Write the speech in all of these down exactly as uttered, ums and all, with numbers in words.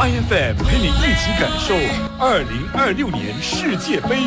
I F M 陪你一起感受二零二六年世界杯。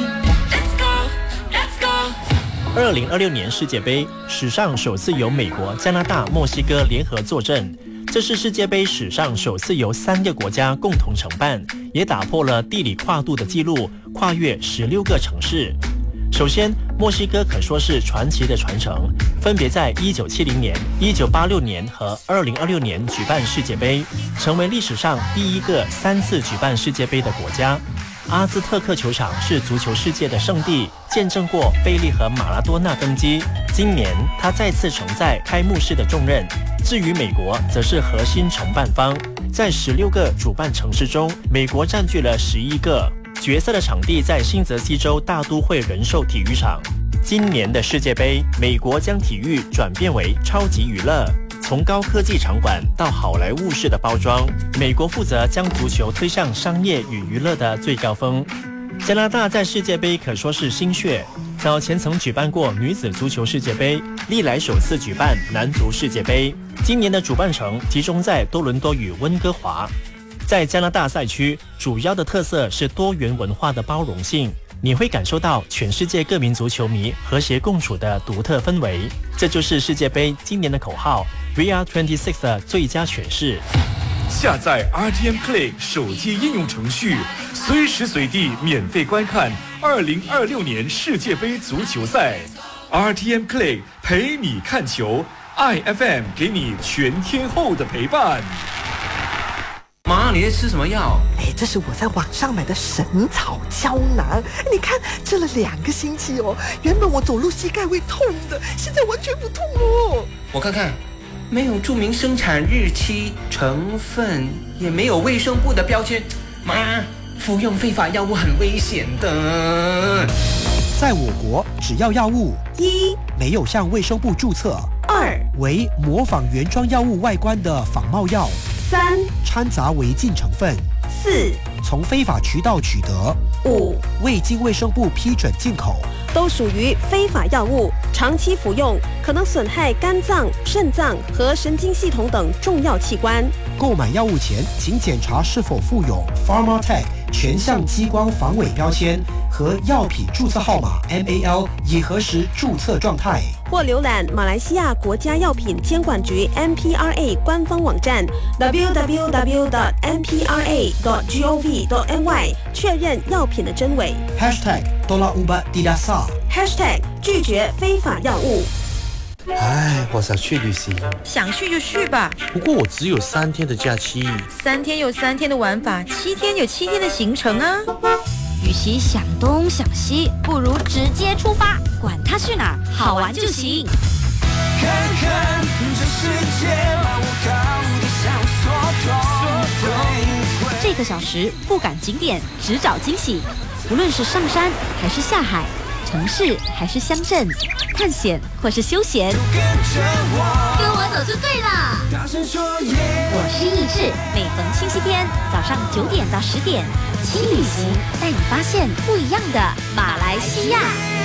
二零二六年世界杯史上首次由美国、加拿大、墨西哥联合坐镇，这是世界杯史上首次由三个国家共同承办，也打破了地理跨度的纪录，跨越十六个城市。首先，墨西哥可说是传奇的传承，分别在一九七零年、一九八六年和二零二六年举办世界杯，成为历史上第一个三次举办世界杯的国家。阿兹特克球场是足球世界的圣地，见证过贝利和马拉多纳登基。今年他再次承载开幕式的重任。至于美国，则是核心承办方，在十六个主办城市中，美国占据了十一个。决赛的场地在新泽西州大都会人寿体育场。今年的世界杯，美国将体育转变为超级娱乐，从高科技场馆到好莱坞式的包装，美国负责将足球推向商业与娱乐的最高峰。加拿大在世界杯可说是新血，早前曾举办过女子足球世界杯，历来首次举办男足世界杯。今年的主办城集中在多伦多与温哥华。在加拿大赛区，主要的特色是多元文化的包容性，你会感受到全世界各民族球迷和谐共处的独特氛围。这就是世界杯今年的口号 We are 二十六 的最佳诠释。 下载 R T M Play 手机应用程序，随时随地免费观看二零二六年世界杯足球赛。R T M Play 陪你看球 ，I F M 给你全天候的陪伴。 妈，你在吃什么药？ 哎，这是我在网上买的神草胶囊，你看吃了两个星期哦。原本我走路膝盖会痛的，现在完全不痛哦。 我看看，没有注明生产日期、成分，也没有卫生部的标签。妈，服用非法药物很危险的。 在我国，只要药物一没有向卫生部注册， 二为模仿原装药物外观的仿冒药， 三掺杂违禁成分， 四从非法渠道取得， 五未经卫生部批准进口， 都属于非法药物，长期服用可能损害肝脏、肾脏和神经系统等重要器官。 购买药物前，请检查是否附有 Pharmatech 全项激光防伪标签和药品注册号码 M A L， 以核实注册状态。 或浏览马来西亚国家药品监管局 M P R A 官方网站 double-u double-u double-u dot m p r a dot gov dot m y 确认药品的真伪。 Hashtag Tolak Ubat Tidak Sah Hashtag 拒绝非法药物。 唉，我想去旅行， 想去就去吧。 不过我只有三天的假期。 三天有三天的玩法，七天有七天的行程啊。 与其想东想西，不如直接出发，管它去哪儿，好玩就行。 看看这世界，把我靠得像缩头。 这个小时不赶景点，只找惊喜。无论是上山还是下海，城市还是乡镇，探险或是休闲，跟我走就对了。我是易志，每逢星期天早上九点到十点，轻旅行带你发现不一样的马来西亚。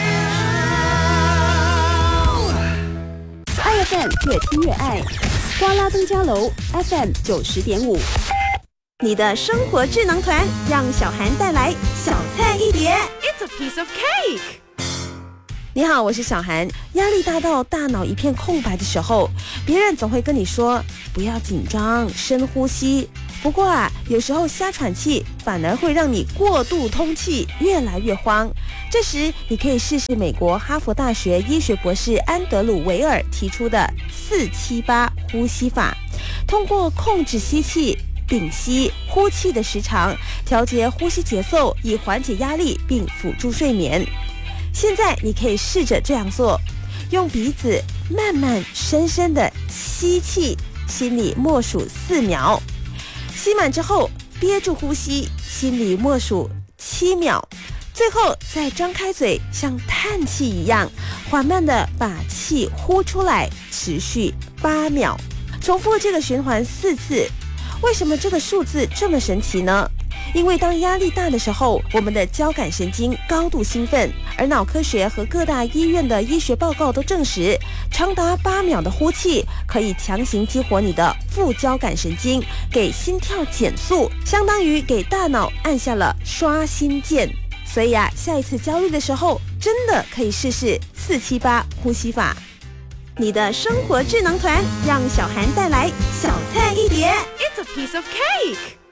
I F M 越听越爱，瓜拉登嘉楼 F M 九十点五，你的生活智囊团让小涵带来小菜一碟。It's a piece of cake。你好，我是小涵。压力大到大脑一片空白的时候，别人总会跟你说不要紧张，深呼吸。不过啊，有时候瞎喘气反而会让你过度通气，越来越慌。这时你可以试试美国哈佛大学医学博士安德鲁维尔提出的四七八呼吸法，通过控制吸气、屏息、呼气的时长，调节呼吸节奏，以缓解压力并辅助睡眠。现在你可以试着这样做，用鼻子慢慢深深的吸气，心里默数四秒，吸满之后憋住呼吸，心里默数七秒，最后再张开嘴，像叹气一样缓慢的把气呼出来，持续八秒，重复这个循环四次。为什么这个数字这么神奇呢？ 因为当压力大的时候，我们的交感神经高度兴奋，而脑科学和各大医院的医学报告都证实，长达八秒的呼气可以强行激活你的副交感神经，给心跳减速，相当于给大脑按下了刷新键。所以啊，下一次焦虑的时候，真的可以试试四七八呼吸法。你的生活智能团，让小涵带来小菜一碟。It's a piece of cake。